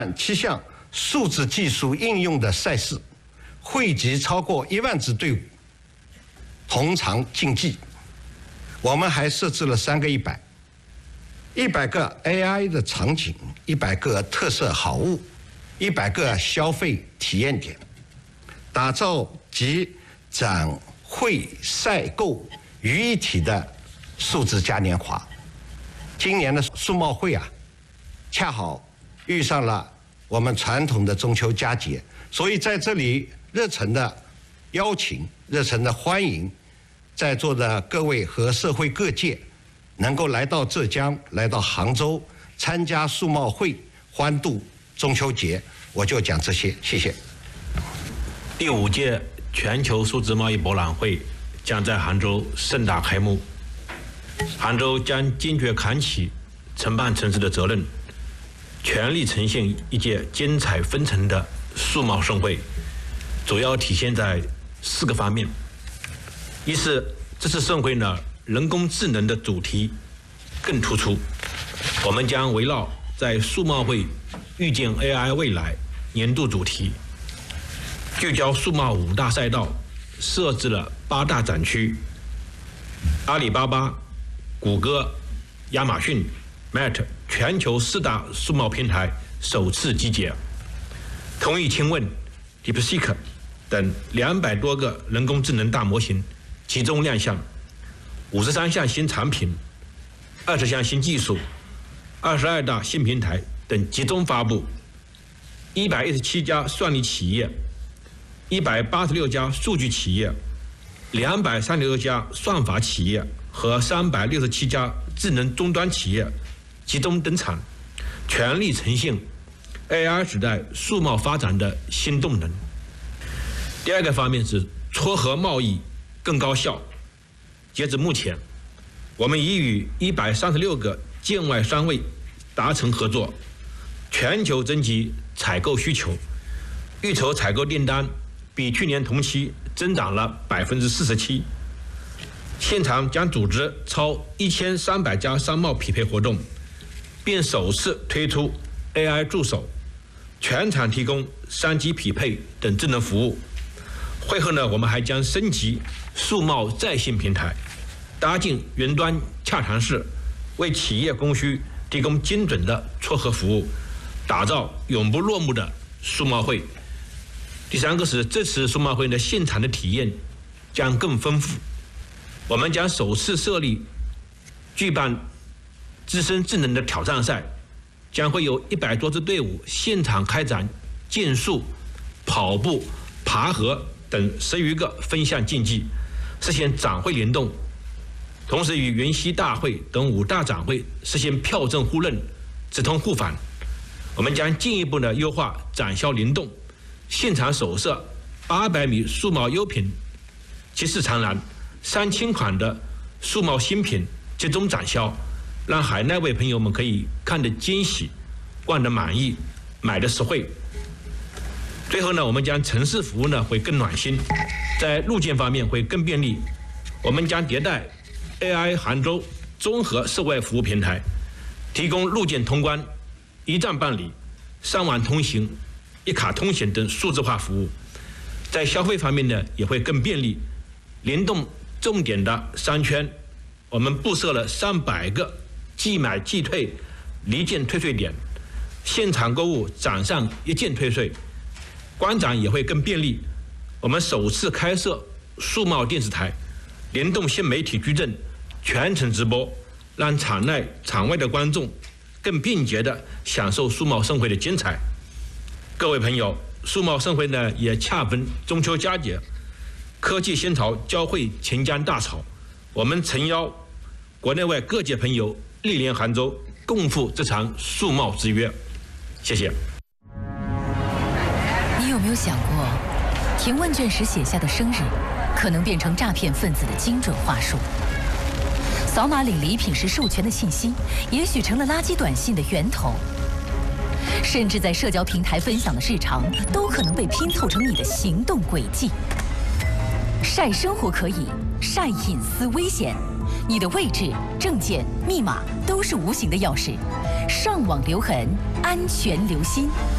7项数字技术应用的赛事，汇集超过1万支队伍，同场竞技。我们还设置了3个100个 AI 的场景，100个特色好物，100个消费体验点，打造集展会赛购于一体的数字嘉年华。今年的数贸会恰好遇上了我们传统的中秋佳节，所以在这里热忱的邀请、热忱的欢迎在座的各位和社会各界能够来到浙江、来到杭州参加数贸会，欢度中秋节。我就讲这些，谢谢。 第5届全球数字贸易博览会将在杭州盛大开幕。杭州将坚决扛起承办城市的责任，全力呈现一届精彩纷呈的数贸盛会，主要体现在4个方面。一是这次盛会呢，人工智能的主题更突出，我们将围绕在数贸会预见 AI 未来年度主题，聚焦数贸5大赛道，设置了8大展区。阿里巴巴、谷歌、亚马逊、Meta 全球4大数贸平台首次集结，同义亲问、DeepSeek 等200多个人工智能大模型集中亮相，53项新产品、20项新技术、22大新平台等集中发布，117家算力企业、186家数据企业、236家算法企业和367家智能终端企业集中登场，全力呈现 AI 时代数贸发展的新动能。第2个方面是撮合贸易更高效。截至目前，我们已与136个境外商会达成合作，全球征集采购需求，预筹采购订单比去年同期增长了47%。现场将组织超1300家商贸匹配活动，并首次推出 AI 助手，全场提供商机匹配等智能服务。会后呢，我们还将升级数贸在线平台，搭建云端洽谈室，为企业供需提供精准的撮合服务，打造永不落幕的数贸会。第3个是这次数贸会的现场的体验将更丰富，我们将首次设立举办自身智能的挑战赛，将会有100多支队伍现场开展竞速、跑步、爬河等10余个分项竞技，实现展会联动，同时与云栖大会等5大展会实现票证互认、直通互返。我们将进一步的优化展销联动，现场首设800米数贸优品，其市场栏3000款的数贸新品集中展销，让海内外朋友们可以看得惊喜、逛得满意、买得实惠。最后呢，我们将城市服务呢会更暖心，在路线方面会更便利。我们将迭代 AI 杭州综合涉外服务平台，提供路线通关、一站办理、上网通行、一卡通行等数字化服务。在消费方面呢，也会更便利。联动重点的商圈，我们布设了300个即买即退离件退税点，现场购物展上一键退税。观展也会更便利，我们首次开设数贸电视台，联动新媒体矩阵，全程直播，让场内场外的观众更便捷地享受数贸盛会的精彩。各位朋友，数贸盛会呢也恰逢中秋佳节，科技新潮交汇钱江大潮，我们诚邀国内外各界朋友莅临杭州，共赴这场数贸之约。谢谢。 你有没有想过，填问卷时写下的生日，可能变成诈骗分子的精准话术？扫码领礼品时授权的信息，也许成了垃圾短信的源头。甚至在社交平台分享的日常，都可能被拼凑成你的行动轨迹。晒生活可以，晒隐私危险。你的位置、证件、密码都是无形的钥匙，上网留痕，安全留心。